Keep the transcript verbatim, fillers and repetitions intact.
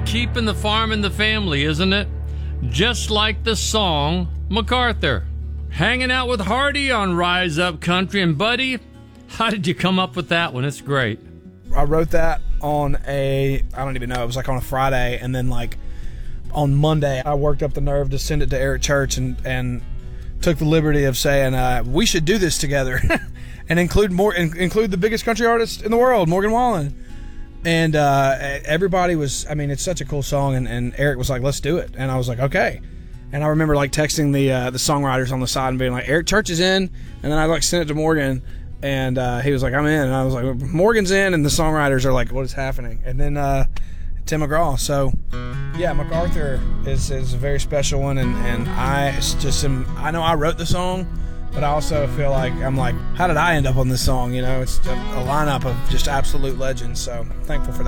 keeping the farm in the family, isn't it? Just like the song MacArthur. Hanging out with Hardy on Rise Up Country. And Buddy, how did you come up with that one? It's great. I wrote that on a, I don't even know, it was like on a Friday, and then like on Monday I worked up the nerve to send it to Eric Church and, and took the liberty of saying uh, we should do this together and include more include the biggest country artist in the world, Morgan Wallen. And uh, everybody was, I mean, it's such a cool song, and, and Eric was like, let's do it. And I was like, okay. And I remember like texting the uh, the songwriters on the side and being like, Eric Church is in. And then I like sent it to Morgan, and uh, he was like, I'm in. And I was like, Morgan's in, and the songwriters are like, what is happening? And then uh, Tim McGraw. So yeah, MacArthur is, is a very special one, and, and I just am, I know I wrote the song, but I also feel like I'm like, how did I end up on this song? You know, it's a, a lineup of just absolute legends. So I'm thankful for that.